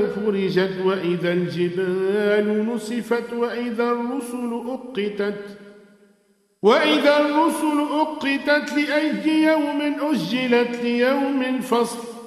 فرجت وإذا الجبال نسفت وإذا الرسل أقتت لأي يوم أجلت ليوم الفصل